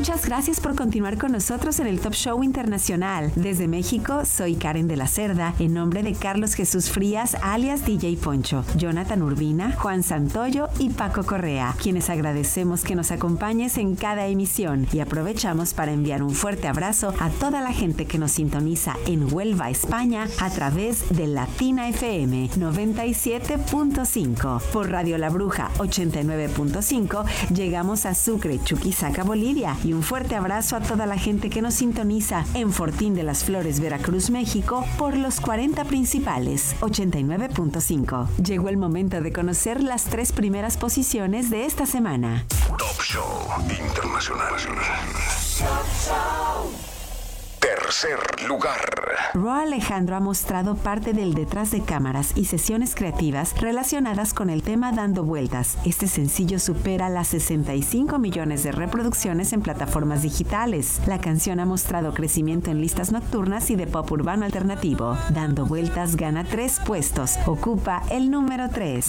Muchas gracias por continuar con nosotros en el Top Show Internacional. Desde México, soy Karen de la Cerda, en nombre de Carlos Jesús Frías, alias DJ Poncho, Jonathan Urbina, Juan Santoyo y Paco Correa, quienes agradecemos que nos acompañes en cada emisión y aprovechamos para enviar un fuerte abrazo a toda la gente que nos sintoniza en Huelva, España, a través de Latina FM 97.5. Por Radio La Bruja 89.5 llegamos a Sucre, Chuquisaca, Bolivia, y un fuerte abrazo a toda la gente que nos sintoniza en Fortín de las Flores, Veracruz, México, por los 40 principales 89.5. Llegó el momento de conocer las 3 primeras posiciones de esta semana. Top Show Internacional. Tercer lugar. Ro Alejandro ha mostrado parte del detrás de cámaras y sesiones creativas relacionadas con el tema Dando Vueltas. Este sencillo supera las 65 millones de reproducciones en plataformas digitales. La canción ha mostrado crecimiento en listas nocturnas y de pop urbano alternativo. Dando Vueltas gana 3 puestos. Ocupa el número 3.